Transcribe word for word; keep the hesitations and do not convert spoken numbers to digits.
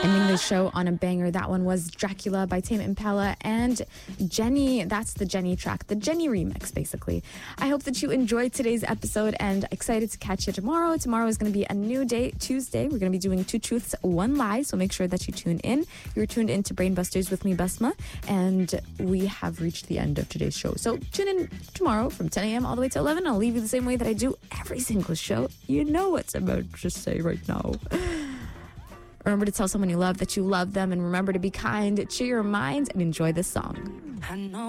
Ending the show on a banger. That one was Dracula by Tame Impala and Jenny. That's the Jenny track, the Jenny remix, basically. I hope that you enjoyed today's episode and excited to catch you tomorrow. Tomorrow is going to be a new day, Tuesday. We're going to be doing Two Truths, One Lie, so make sure that you tune in. You're tuned in to Brainbusters with me, Basma, and we have reached the end of today's show. So tune in tomorrow from ten a.m. all the way to eleven. I'll leave you the same way that I do every single show. You know what's about to say right now. Remember to tell someone you love that you love them, and remember to be kind to your minds and enjoy this song. I know